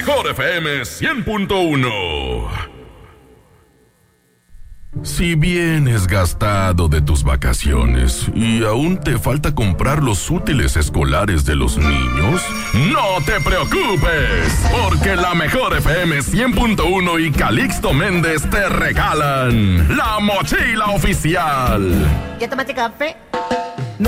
mejor FM 100.1. Si vienes gastado de tus vacaciones y aún te falta comprar los útiles escolares de los niños, no te preocupes, porque la mejor FM 100.1 y Calixto Méndez te regalan la mochila oficial. ¿Ya tomaste café? No.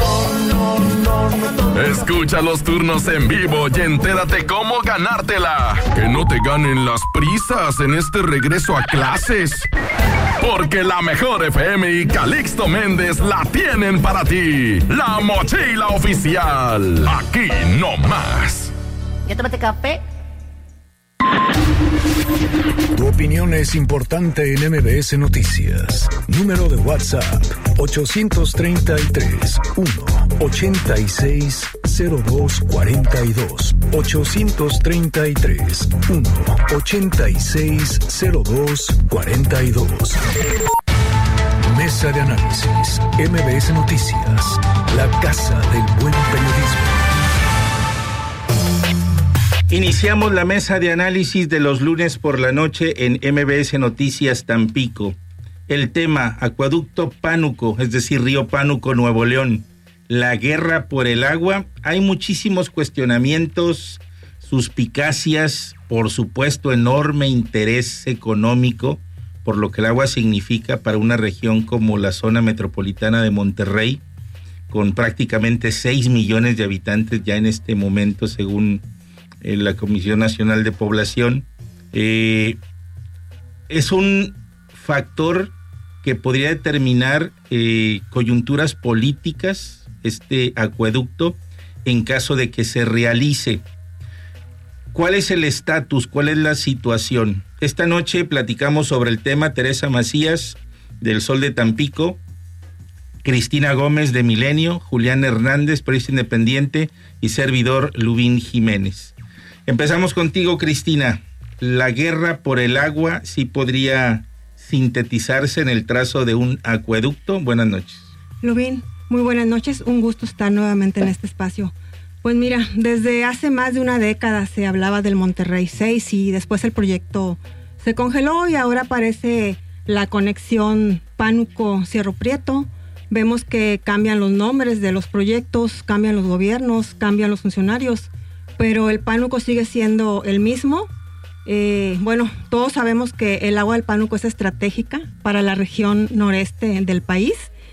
Escucha los turnos en vivo y entérate cómo ganártela. Que no te ganen las prisas en este regreso a clases. Porque la mejor FM y Calixto Méndez la tienen para ti. La mochila oficial. Aquí no más. ¿Ya tomaste café? Tu opinión es importante en MBS Noticias. Número de WhatsApp 833-186-0242. 833-186-0242. Mesa de análisis. MBS Noticias. La casa del buen periodismo. Iniciamos la mesa de análisis de los lunes por la noche en MBS Noticias Tampico. El tema, acueducto Pánuco, es decir, Río Pánuco, Nuevo León. La guerra por el agua. Hay muchísimos cuestionamientos, suspicacias, por supuesto, enorme interés económico por lo que el agua significa para una región como la zona metropolitana de Monterrey, con prácticamente 6 millones de habitantes ya en este momento, según la Comisión Nacional de Población. Es un factor que podría determinar coyunturas políticas, este acueducto, en caso de que se realice. ¿Cuál es el estatus? ¿Cuál es la situación? Esta noche platicamos sobre el tema Teresa Macías, del Sol de Tampico, Cristina Gómez, de Milenio, Julián Hernández, periodista independiente, y servidor Lubín Jiménez. Empezamos contigo, Cristina. La guerra por el agua sí podría sintetizarse en el trazo de un acueducto. Buenas noches. Lubín, muy buenas noches. Un gusto estar nuevamente en este espacio. Pues mira, desde hace más de una década se hablaba del Monterrey 6 y después el proyecto se congeló y ahora aparece la conexión Pánuco-Cerro Prieto. Vemos que cambian los nombres de los proyectos, cambian los gobiernos, cambian los funcionarios, pero el Pánuco sigue siendo el mismo. Bueno, todos sabemos que el agua del Pánuco es estratégica para la región noreste del país,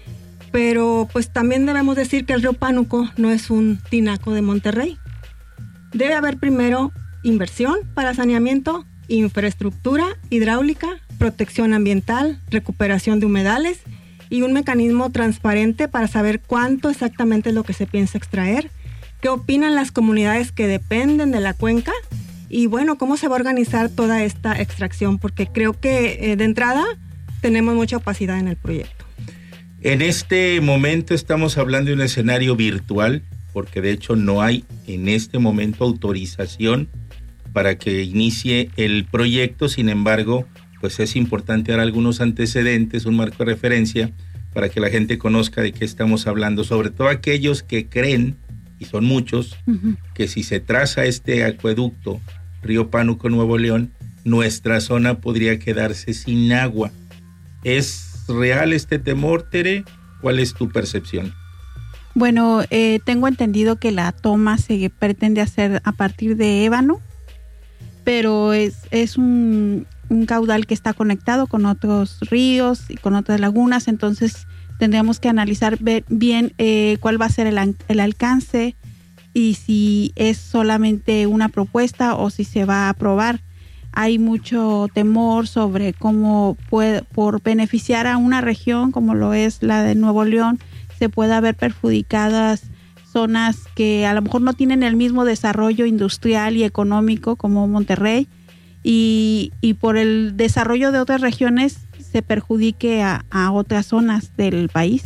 pero pues también debemos decir que el río Pánuco no es un tinaco de Monterrey. Debe haber primero inversión para saneamiento, infraestructura hidráulica, protección ambiental, recuperación de humedales y un mecanismo transparente para saber cuánto exactamente es lo que se piensa extraer, qué opinan las comunidades que dependen de la cuenca y bueno, cómo se va a organizar toda esta extracción, porque creo que de entrada tenemos mucha opacidad en el proyecto. En este momento estamos hablando de un escenario virtual, porque de hecho no hay en este momento autorización para que inicie el proyecto. Sin embargo, pues es importante dar algunos antecedentes, un marco de referencia para que la gente conozca de qué estamos hablando, sobre todo aquellos que creen, y son muchos, que si se traza este acueducto Río Pánuco, Nuevo León, nuestra zona podría quedarse sin agua. ¿Es real este temor, Tere? ¿Cuál es tu percepción? Bueno, tengo entendido que la toma se pretende hacer a partir de Ébano, pero es un caudal que está conectado con otros ríos y con otras lagunas, entonces tendríamos que analizar bien cuál va a ser el alcance y si es solamente una propuesta o si se va a aprobar. Hay mucho temor sobre cómo por beneficiar a una región como lo es la de Nuevo León, se pueda ver perjudicadas zonas que a lo mejor no tienen el mismo desarrollo industrial y económico como Monterrey y por el desarrollo de otras regiones se perjudique a otras zonas del país.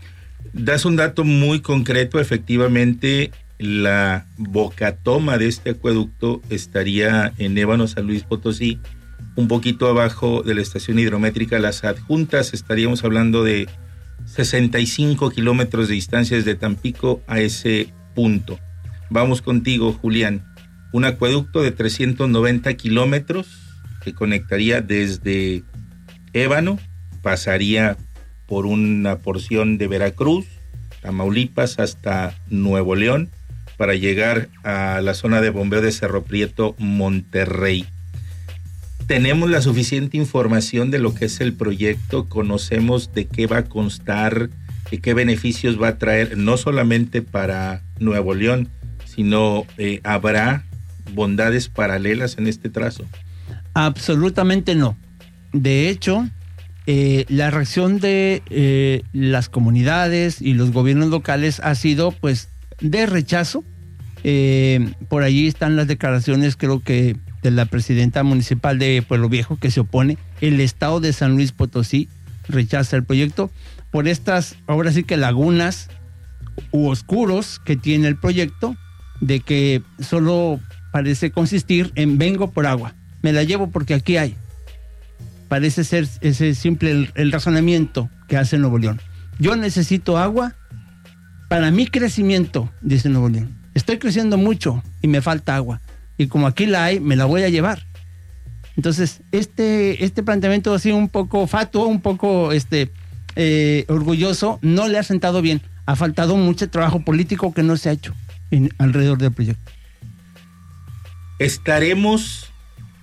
Das un dato muy concreto, efectivamente la bocatoma de este acueducto estaría en Ébano, San Luis Potosí, un poquito abajo de la estación hidrométrica Las Adjuntas. Estaríamos hablando de 65 kilómetros de distancia desde Tampico a ese punto. Vamos contigo, Julián. un acueducto de 390 kilómetros que conectaría desde Ébano, pasaría por una porción de Veracruz, Tamaulipas, hasta Nuevo León, para llegar a la zona de bombeo de Cerro Prieto, Monterrey. Tenemos la suficiente información de lo que es el proyecto, conocemos de qué va a constar, de qué beneficios va a traer, no solamente para Nuevo León, sino habrá bondades paralelas en este trazo. Absolutamente no. De hecho, la reacción de las comunidades y los gobiernos locales ha sido pues de rechazo. Por allí están las declaraciones, creo que de la presidenta municipal de Pueblo Viejo, que se opone. El estado de San Luis Potosí rechaza el proyecto por estas, ahora sí que lagunas u oscuros que tiene el proyecto, de que solo parece consistir en vengo por agua, me la llevo porque aquí hay. Parece ser ese simple el razonamiento que hace Nuevo León. Yo necesito agua para mi crecimiento, dice Nuevo León. Estoy creciendo mucho y me falta agua. Y como aquí la hay, me la voy a llevar. Entonces, este planteamiento así un poco fatuo, un poco orgulloso, no le ha sentado bien. Ha faltado mucho trabajo político que no se ha hecho alrededor del proyecto. Estaremos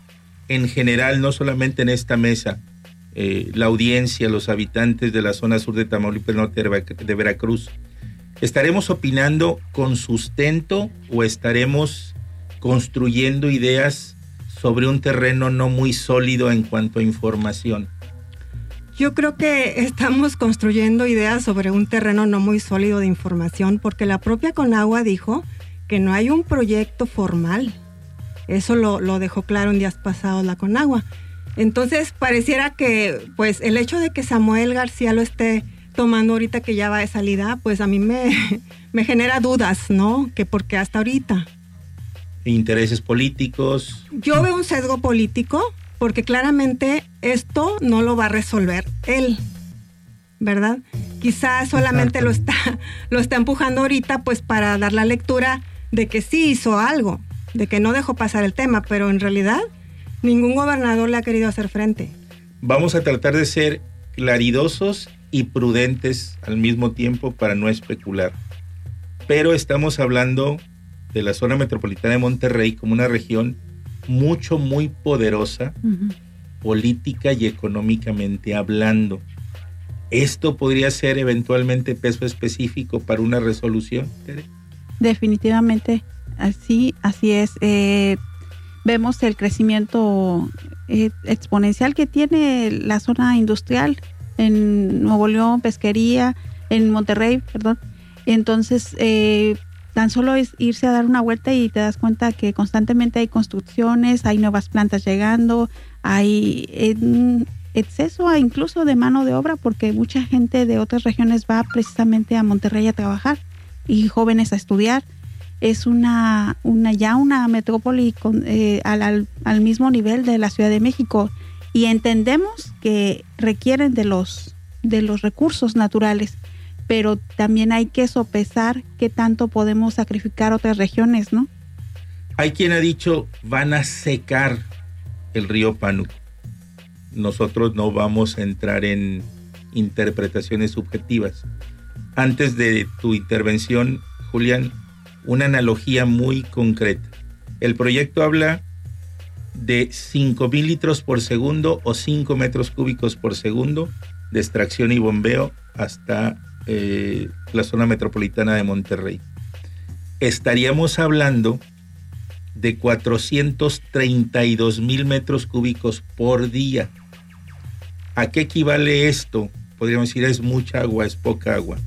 en general, no solamente en esta mesa, la audiencia, los habitantes de la zona sur de Tamaulipas, norte de Veracruz, ¿estaremos opinando con sustento o estaremos construyendo ideas sobre un terreno no muy sólido en cuanto a información? Yo creo que estamos construyendo ideas sobre un terreno no muy sólido de información, porque la propia Conagua dijo que no hay un proyecto formal. Eso lo dejó claro en días pasados la Conagua. Entonces pareciera que pues el hecho de que Samuel García lo esté tomando ahorita que ya va de salida, pues a mí me genera dudas, ¿no? Que porque hasta ahorita. Intereses políticos. Yo veo un sesgo político porque claramente esto no lo va a resolver él, ¿verdad? Quizás solamente lo está empujando ahorita pues para dar la lectura de que sí hizo algo, de que no dejó pasar el tema, pero en realidad ningún gobernador le ha querido hacer frente. Vamos a tratar de ser claridosos y prudentes al mismo tiempo para no especular. Pero estamos hablando de la zona metropolitana de Monterrey como una región muy poderosa, política y económicamente hablando. ¿Esto podría ser eventualmente peso específico para una resolución, Tere? Definitivamente, así es. Vemos el crecimiento exponencial que tiene la zona industrial en Nuevo León, pesquería, en Monterrey, perdón. Entonces, tan solo es irse a dar una vuelta y te das cuenta que constantemente hay construcciones, hay nuevas plantas llegando, hay exceso incluso de mano de obra, porque mucha gente de otras regiones va precisamente a Monterrey a trabajar y jóvenes a estudiar. Es una metrópoli al mismo nivel de la Ciudad de México, y entendemos que requieren de los recursos naturales, pero también hay que sopesar qué tanto podemos sacrificar otras regiones, ¿no? Hay quien ha dicho, van a secar el río Pánuco. Nosotros no vamos a entrar en interpretaciones subjetivas. Antes de tu intervención, Julián, una analogía muy concreta. El proyecto habla de 5,000 litros por segundo o 5 metros cúbicos por segundo de extracción y bombeo hasta la zona metropolitana de Monterrey. Estaríamos hablando de 432,000 metros cúbicos por día. ¿A qué equivale esto? Podríamos decir, es mucha agua, es poca agua.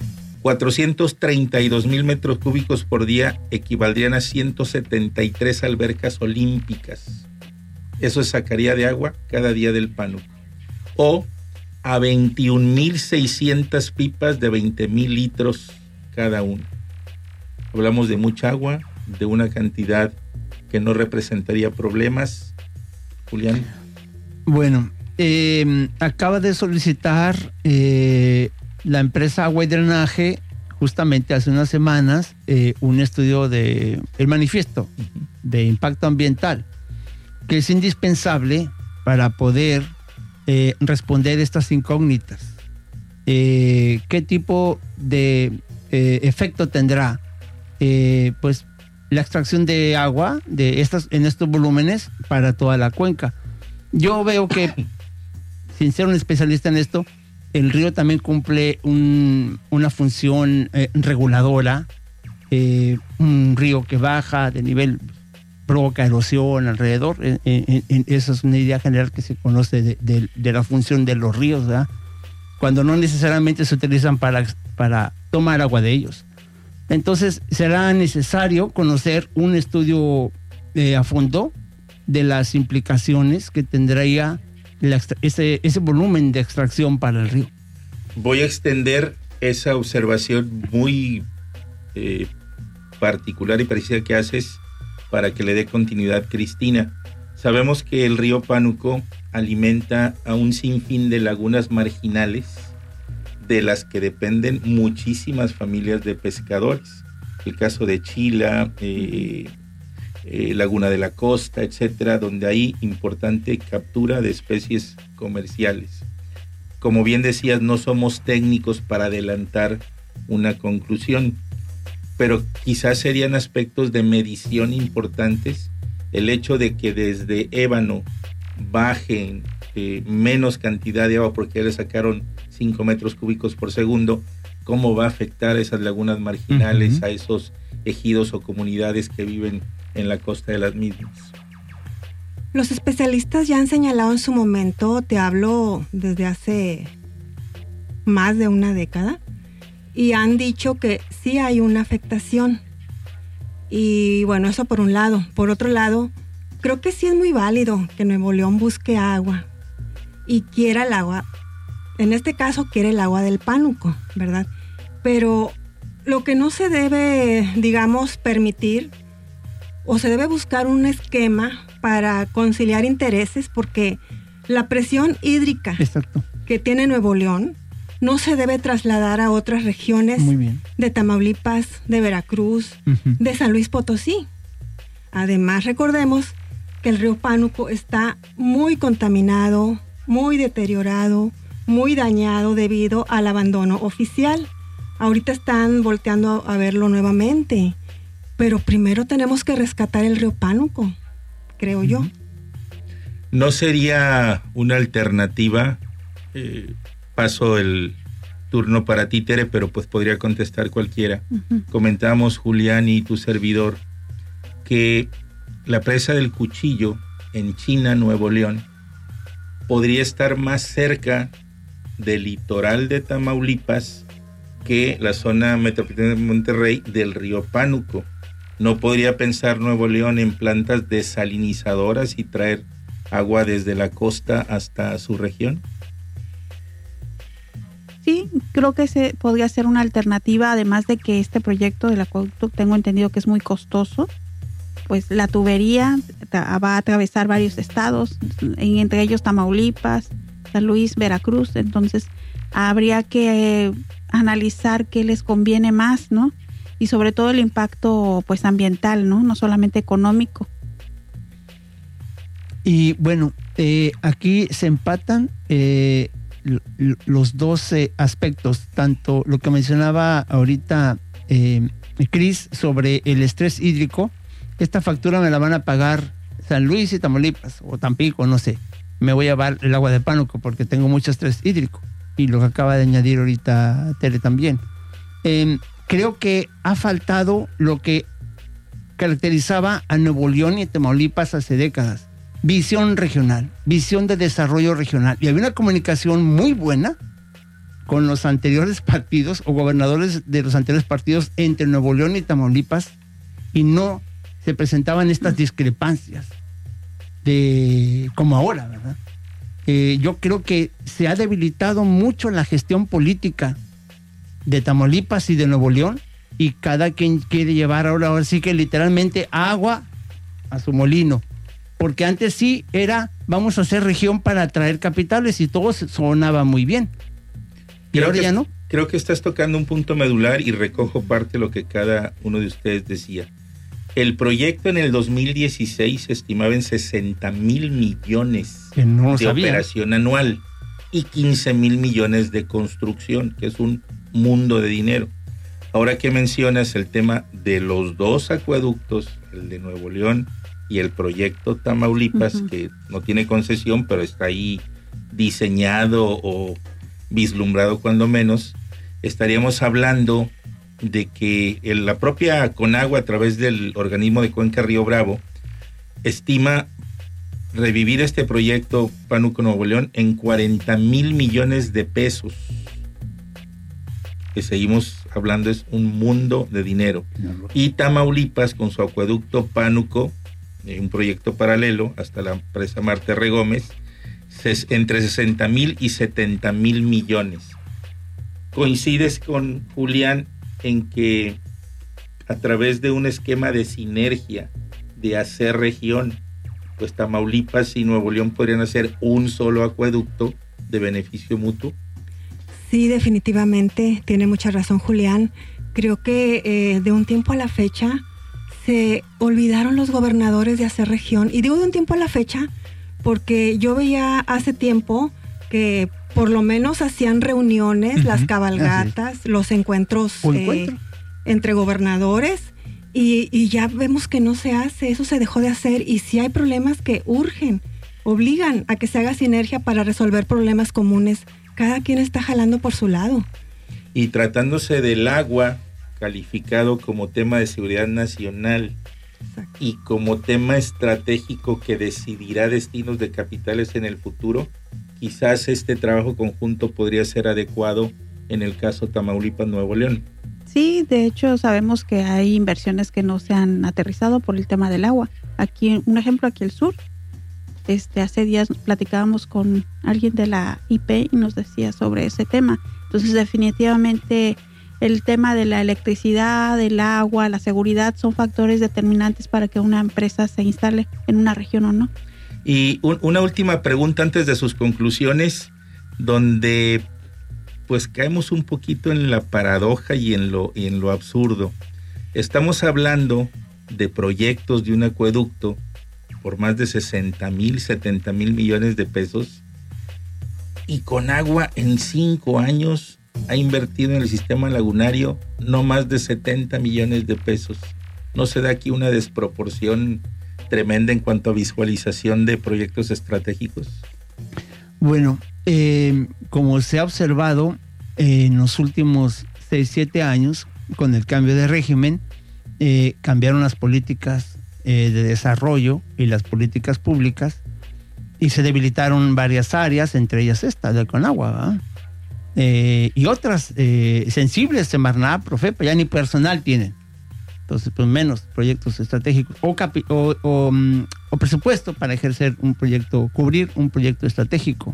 432,000 metros cúbicos por día equivaldrían a 173 albercas olímpicas. Eso sacaría de agua cada día del Pánuco. O a 21,600 pipas de 20,000 litros cada una. Hablamos de mucha agua, de una cantidad que no representaría problemas. Julián. Bueno, acaba de solicitar la empresa Agua y Drenaje justamente hace unas semanas un estudio de el manifiesto de impacto ambiental, que es indispensable para poder responder estas incógnitas. ¿Qué tipo de efecto tendrá pues la extracción de agua en estos volúmenes para toda la cuenca? Yo veo que, sin ser un especialista en esto, el río también cumple una función reguladora. Un río que baja de nivel provoca erosión alrededor. Esa es una idea general que se conoce de la función de los ríos, ¿verdad? Cuando no necesariamente se utilizan para tomar agua de ellos. Entonces será necesario conocer un estudio a fondo de las implicaciones que tendría ese volumen de extracción para el río. Voy a extender esa observación muy particular y parecida que haces para que le dé continuidad Cristina. Sabemos que el río Pánuco alimenta a un sinfín de lagunas marginales de las que dependen muchísimas familias de pescadores. El caso de Chila, Laguna de la Costa, etcétera, donde hay importante captura de especies comerciales. Como bien decías, no somos técnicos para adelantar una conclusión, pero quizás serían aspectos de medición importantes el hecho de que desde Ébano bajen menos cantidad de agua porque ya le sacaron 5 metros cúbicos por segundo. ¿Cómo va a afectar a esas lagunas marginales, a esos ejidos o comunidades que viven en la costa de las mismas? Los especialistas ya han señalado en su momento, te hablo desde hace más de una década, y han dicho que sí hay una afectación. Y bueno, eso por un lado. Por otro lado, creo que sí es muy válido que Nuevo León busque agua y quiera el agua. En este caso quiere el agua del Pánuco, ¿verdad? Pero lo que no se debe, digamos, permitir, o se debe buscar un esquema para conciliar intereses, porque la presión hídrica que tiene Nuevo León no se debe trasladar a otras regiones de Tamaulipas, de Veracruz, de San Luis Potosí. Además, recordemos que el río Pánuco está muy contaminado, muy deteriorado, muy dañado debido al abandono oficial. Ahorita están volteando a verlo nuevamente, pero primero tenemos que rescatar el río Pánuco, creo yo. ¿No sería una alternativa? Paso el turno para ti, Tere, pero pues podría contestar cualquiera. Comentamos, Julián y tu servidor, que la presa del Cuchillo en China, Nuevo León, podría estar más cerca del litoral de Tamaulipas que la zona metropolitana de Monterrey del río Pánuco. ¿No podría pensar Nuevo León en plantas desalinizadoras y traer agua desde la costa hasta su región? Sí, creo que se podría ser una alternativa, además de que este proyecto del acueducto tengo entendido que es muy costoso. Pues la tubería va a atravesar varios estados, entre ellos Tamaulipas, San Luis, Veracruz. Entonces habría que analizar qué les conviene más, ¿no? Y sobre todo el impacto pues ambiental, ¿no? No solamente económico. Y bueno, aquí se empatan los dos aspectos, tanto lo que mencionaba ahorita Cris sobre el estrés hídrico. Esta factura me la van a pagar San Luis y Tamaulipas, o Tampico, no sé. Me voy a llevar el agua de Pánuco porque tengo mucho estrés hídrico. Y lo que acaba de añadir ahorita Tere también. Creo que ha faltado lo que caracterizaba a Nuevo León y Tamaulipas hace décadas. Visión regional, visión de desarrollo regional. Y había una comunicación muy buena con los anteriores partidos o gobernadores de los anteriores partidos entre Nuevo León y Tamaulipas, y no se presentaban estas discrepancias como ahora, ¿verdad? Yo creo que se ha debilitado mucho la gestión política de Tamaulipas y de Nuevo León, y cada quien quiere llevar ahora sí que literalmente agua a su molino. Porque antes sí era, vamos a hacer región para atraer capitales, y todo sonaba muy bien. Y ahora ya no. Creo que estás tocando un punto medular y recojo parte de lo que cada uno de ustedes decía. El proyecto en el 2016 se estimaba en 60,000 millones de operación anual y 15,000 millones de construcción, que es un mundo de dinero. Ahora que mencionas el tema de los dos acueductos, el de Nuevo León y el proyecto Tamaulipas, que no tiene concesión, pero está ahí diseñado o vislumbrado cuando menos, estaríamos hablando de que la propia Conagua, a través del organismo de Cuenca Río Bravo, estima revivir este proyecto Pánuco Nuevo León en 40,000 millones de pesos. Que seguimos hablando, es un mundo de dinero. Y Tamaulipas, con su acueducto Pánuco, un proyecto paralelo hasta la presa Marte R. Gómez, entre 60,000 y 70,000 millones. ¿Coincides con Julián en que a través de un esquema de sinergia, de hacer región, pues Tamaulipas y Nuevo León podrían hacer un solo acueducto de beneficio mutuo? Sí, definitivamente, tiene mucha razón Julián. Creo que de un tiempo a la fecha se olvidaron los gobernadores de hacer región. Y digo de un tiempo a la fecha porque yo veía hace tiempo que por lo menos hacían reuniones, las cabalgatas, los encuentros entre gobernadores y ya vemos que no se hace, eso se dejó de hacer y sí hay problemas que urgen, obligan a que se haga sinergia para resolver problemas comunes. Cada quien está jalando por su lado. Y tratándose del agua, calificado como tema de seguridad nacional, exacto, y como tema estratégico que decidirá destinos de capitales en el futuro, quizás este trabajo conjunto podría ser adecuado en el caso Tamaulipas-Nuevo León. Sí, de hecho sabemos que hay inversiones que no se han aterrizado por el tema del agua. Aquí, un ejemplo, aquí al sur, hace días platicábamos con alguien de la IP y nos decía sobre ese tema. Entonces definitivamente el tema de la electricidad, el agua, la seguridad son factores determinantes para que una empresa se instale en una región o no. Y una última pregunta antes de sus conclusiones, donde pues caemos un poquito en la paradoja y en lo absurdo. Estamos hablando de proyectos de un acueducto por más de 60,000, 70,000 millones de pesos, y Conagua en 5 años ha invertido en el sistema lagunario no más de 70 millones de pesos. ¿No se da aquí una desproporción tremenda en cuanto a visualización de proyectos estratégicos? Bueno, como se ha observado en los últimos 6-7 años, con el cambio de régimen, cambiaron las políticas de desarrollo y las políticas públicas y se debilitaron varias áreas, entre ellas esta de Conagua, y otras sensibles, Semarnat, Profepa, ya ni personal tienen. Entonces, pues menos proyectos estratégicos o presupuesto para ejercer un proyecto, cubrir un proyecto estratégico.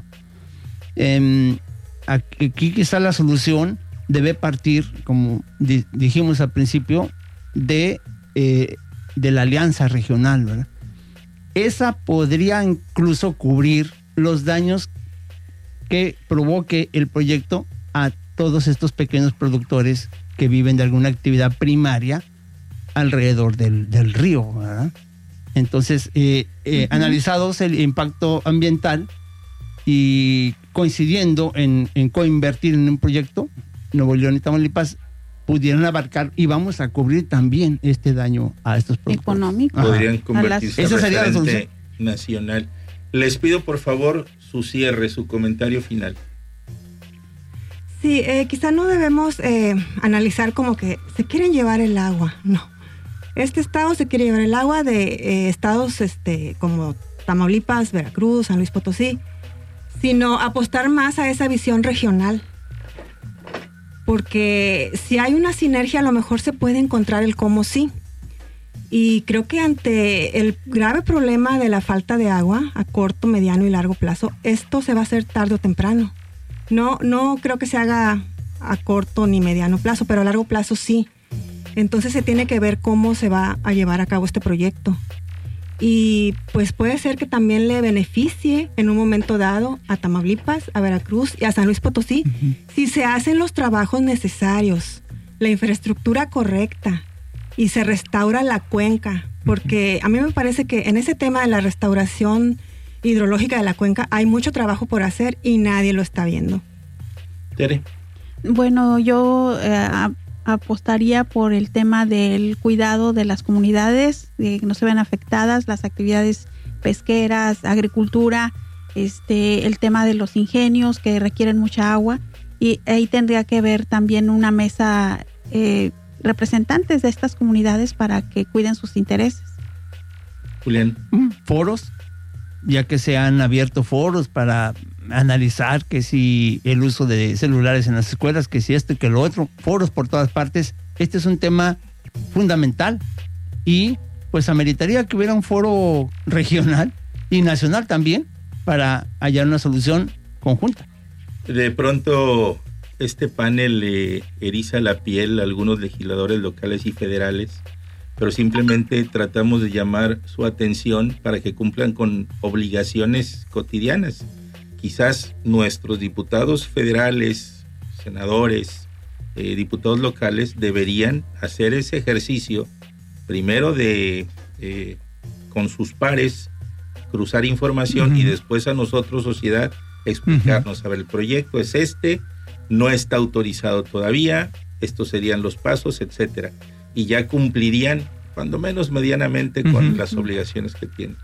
Aquí quizá la solución debe partir, como dijimos al principio, de la alianza regional, ¿verdad? Esa podría incluso cubrir los daños que provoque el proyecto a todos estos pequeños productores que viven de alguna actividad primaria alrededor del río, ¿verdad? Entonces, analizados el impacto ambiental y coincidiendo en coinvertir en un proyecto, Nuevo León y Tamaulipas pudieran abarcar y vamos a cubrir también este daño a estos productores. Económico. Podrían convertirse en referente la nacional. Les pido por favor su cierre, su comentario final. Sí, quizá no debemos analizar como que se quieren llevar el agua, no. Este estado se quiere llevar el agua de estados como Tamaulipas, Veracruz, San Luis Potosí, sino apostar más a esa visión regional. Porque si hay una sinergia, a lo mejor se puede encontrar el cómo sí. Y creo que ante el grave problema de la falta de agua a corto, mediano y largo plazo, esto se va a hacer tarde o temprano. No creo que se haga a corto ni mediano plazo, pero a largo plazo sí. Entonces se tiene que ver cómo se va a llevar a cabo este proyecto. y pues puede ser que también le beneficie en un momento dado a Tamaulipas, a Veracruz y a San Luis Potosí, si se hacen los trabajos necesarios, la infraestructura correcta y se restaura la cuenca, porque a mí me parece que en ese tema de la restauración hidrológica de la cuenca hay mucho trabajo por hacer y nadie lo está viendo. Tere. Bueno, yo apostaría por el tema del cuidado de las comunidades, de que no se vean afectadas las actividades pesqueras, agricultura, el tema de los ingenios que requieren mucha agua, y ahí tendría que haber también una mesa representantes de estas comunidades para que cuiden sus intereses. Julián. Foros, ya que se han abierto foros para analizar que si el uso de celulares en las escuelas, que si esto y que lo otro, foros por todas partes. Este es un tema fundamental y pues ameritaría que hubiera un foro regional y nacional también para hallar una solución conjunta. De pronto este panel le eriza la piel a algunos legisladores locales y federales, pero simplemente tratamos de llamar su atención para que cumplan con obligaciones cotidianas. Quizás nuestros diputados federales, senadores, diputados locales deberían hacer ese ejercicio, primero de con sus pares cruzar información y después a nosotros, sociedad, explicarnos, a ver, el proyecto es no está autorizado todavía, estos serían los pasos, etcétera, y ya cumplirían, cuando menos medianamente, con las obligaciones que tienen.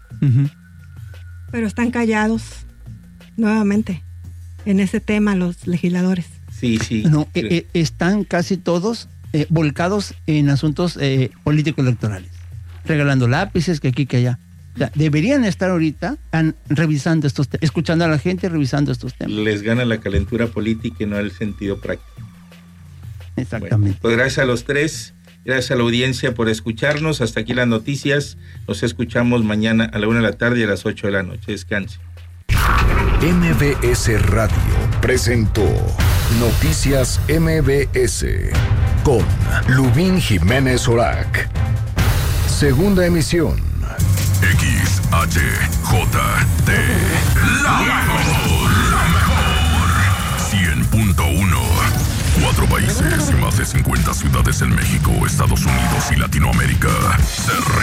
Pero están callados nuevamente en ese tema los legisladores. Sí. No, están casi todos volcados en asuntos políticos electorales, regalando lápices que aquí que allá. O sea, deberían estar ahorita revisando estos temas, escuchando a la gente, revisando estos temas. Les gana la calentura política y no el sentido práctico. Exactamente. Bueno, pues gracias a los tres, gracias a la audiencia por escucharnos. Hasta aquí las noticias. Nos escuchamos mañana a la 1 de la tarde y a las 8 de la noche. Descanse. MBS Radio presentó Noticias MBS con Lubín Jiménez Orac. Segunda emisión. XHJT, la mejor, 100.1. 4 países y más de 50 ciudades en México, Estados Unidos y Latinoamérica.